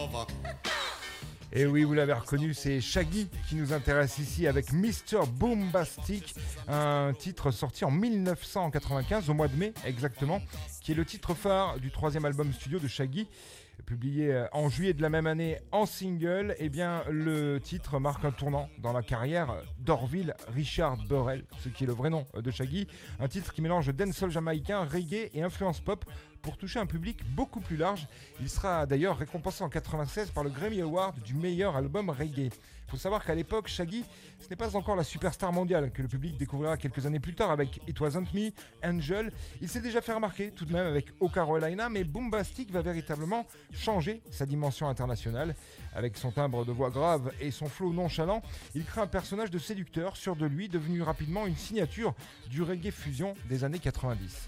Et oui, vous l'avez reconnu, c'est Shaggy qui nous intéresse ici avec Mr. Boombastic, un titre sorti en 1995, au mois de mai exactement, qui est le titre phare du troisième album studio de Shaggy. Publié en juillet de la même année en single, eh bien, le titre marque un tournant dans la carrière d'Orville Richard Burrell, ce qui est le vrai nom de Shaggy. Un titre qui mélange dancehall jamaïcain, reggae et influence pop pour toucher un public beaucoup plus large. Il sera d'ailleurs récompensé en 96 par le Grammy Award du meilleur album reggae. Il faut savoir qu'à l'époque, Shaggy, ce n'est pas encore la superstar mondiale que le public découvrira quelques années plus tard avec It Wasn't Me, Angel. Il s'est déjà fait remarquer tout de même avec O Carolina, mais Boombastic va véritablement changer sa dimension internationale. Avec son timbre de voix grave et son flow nonchalant, il crée un personnage de séducteur, sûr de lui, devenu rapidement une signature du reggae fusion des années 90.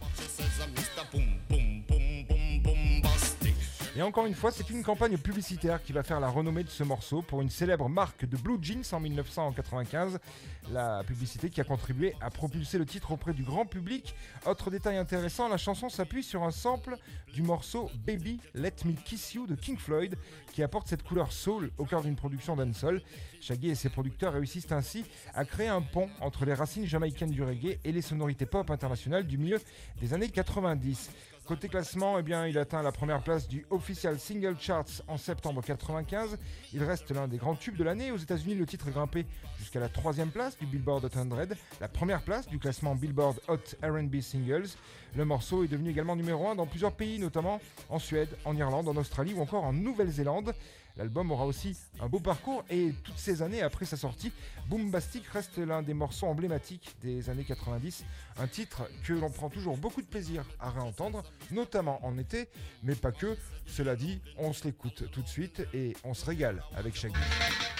Et encore une fois, c'est une campagne publicitaire qui va faire la renommée de ce morceau pour une célèbre marque de blue jeans en 1995. La publicité qui a contribué à propulser le titre auprès du grand public. Autre détail intéressant, la chanson s'appuie sur un sample du morceau Baby Let Me Kiss You de King Floyd qui apporte cette couleur soul au cœur d'une production dancehall. Shaggy et ses producteurs réussissent ainsi à créer un pont entre les racines jamaïcaines du reggae et les sonorités pop internationales du milieu des années 90. Côté classement, eh bien, il atteint la première place du Official Single Charts en septembre 95. Il reste l'un des grands tubes de l'année. Aux États-Unis, le titre est grimpé jusqu'à la 3e place du Billboard Hot 100, la première place du classement Billboard Hot R&B Singles. Le morceau est devenu également numéro 1 dans plusieurs pays, notamment en Suède, en Irlande, en Australie ou encore en Nouvelle-Zélande. L'album aura aussi un beau parcours et toutes ces années après sa sortie, Boombastic reste l'un des morceaux emblématiques des années 90. Un titre que l'on prend toujours beaucoup de plaisir à réentendre, notamment en été, mais pas que. Cela dit, on se l'écoute tout de suite et on se régale avec Shaggy.